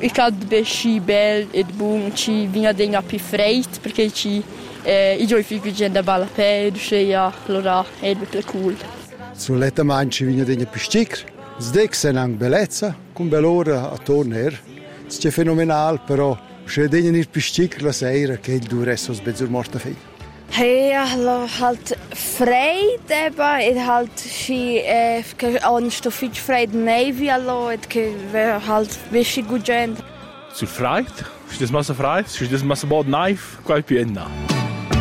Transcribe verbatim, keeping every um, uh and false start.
il caldo è sci bello e buono, ci viene a più freddo perché ci eh, i giorni più gente balla per ja, allora è wirklich cool. Sull'etta manci viene a più sticker, sdec se anche bellezza, con bell'ora a tornare. È fenomenale, però se degni più sticker la sera che il dura so sbezzur morta fei. Hey, also halt Freude, aber es halt sie äh, auch nicht so viel Freude Navy, also es halt wirklich gut gehen. Zur Freude, ist das Masse Freude, ist das Masse Bad Knife, qual più enna.